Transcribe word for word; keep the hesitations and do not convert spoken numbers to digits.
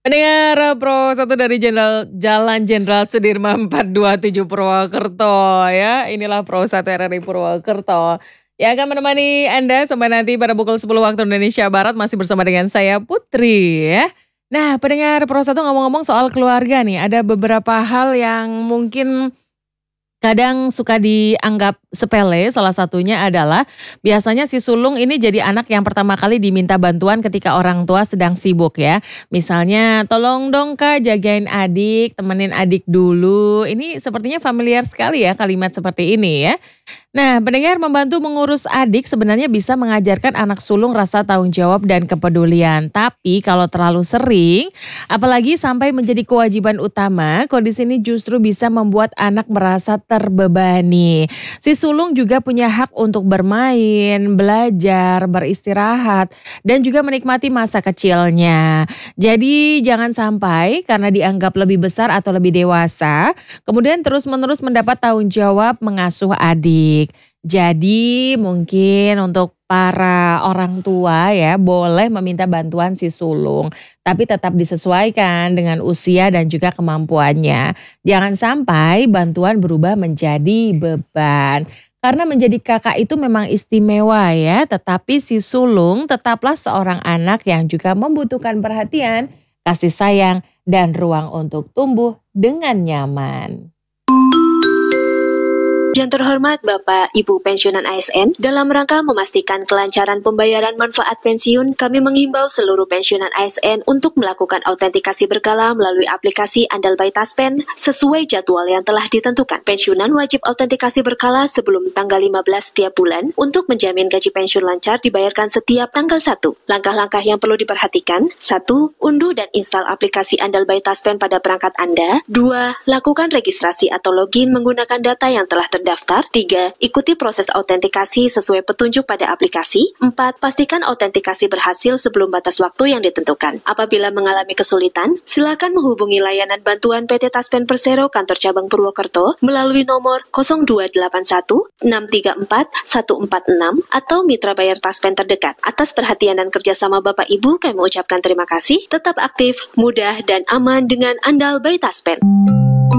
Pendengar Pro satu dari Jenderal Jalan Jenderal Sudirman empat dua tujuh Purwokerto ya. Inilah Pro satu R R I Purwokerto. Yang akan menemani Anda sampai nanti pada pukul sepuluh waktu Indonesia Barat masih bersama dengan saya Putri ya. Nah, pendengar Pro satu ngomong-ngomong soal keluarga nih, ada beberapa hal yang mungkin kadang suka dianggap sepele, salah satunya adalah biasanya si sulung ini jadi anak yang pertama kali diminta bantuan ketika orang tua sedang sibuk ya. Misalnya, tolong dong kak jagain adik, temenin adik dulu. Ini sepertinya familiar sekali ya kalimat seperti ini ya. Nah, pendengar membantu mengurus adik sebenarnya bisa mengajarkan anak sulung rasa tanggung jawab dan kepedulian. Tapi kalau terlalu sering, apalagi sampai menjadi kewajiban utama, kondisi ini justru bisa membuat anak merasa terbebani. Si sulung juga punya hak untuk bermain, belajar, beristirahat, dan juga menikmati masa kecilnya. Jadi jangan sampai karena dianggap lebih besar atau lebih dewasa, kemudian terus-menerus mendapat tanggung jawab mengasuh adik. Jadi mungkin untuk para orang tua ya boleh meminta bantuan si sulung. Tapi tetap disesuaikan dengan usia dan juga kemampuannya. Jangan sampai bantuan berubah menjadi beban. Karena menjadi kakak itu memang istimewa ya. Tetapi si sulung tetaplah seorang anak yang juga membutuhkan perhatian, kasih sayang, dan ruang untuk tumbuh dengan nyaman. Yang terhormat Bapak Ibu pensiunan A S N, dalam rangka memastikan kelancaran pembayaran manfaat pensiun, kami menghimbau seluruh pensiunan A S N untuk melakukan autentikasi berkala melalui aplikasi Andal by Taspen sesuai jadwal yang telah ditentukan. Pensiunan wajib autentikasi berkala sebelum tanggal lima belas setiap bulan untuk menjamin gaji pensiun lancar dibayarkan setiap tanggal satu. Langkah-langkah yang perlu diperhatikan: satu. Unduh dan install aplikasi Andal by Taspen pada perangkat Anda. Dua. Lakukan registrasi atau login menggunakan data yang telah terdaftar. Tiga. Ikuti proses autentikasi sesuai petunjuk pada aplikasi. Empat. Pastikan autentikasi berhasil sebelum batas waktu yang ditentukan. Apabila mengalami kesulitan, silakan menghubungi layanan bantuan P T Taspen Persero kantor cabang Purwokerto melalui nomor nol dua delapan satu enam tiga empat satu empat enam atau mitra bayar Taspen terdekat. Atas perhatian dan kerjasama Bapak Ibu, kami mengucapkan terima kasih. Tetap aktif, mudah, dan aman dengan Andal by Taspen.